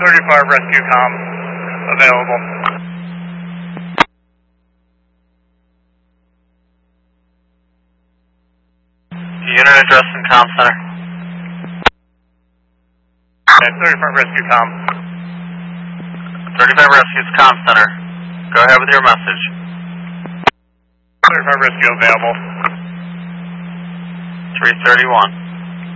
35 Rescue Com available. Unit address and comm center. 35 Rescue Com. 35 Rescue's comm center. Go ahead with your message. 35 Rescue available. 331.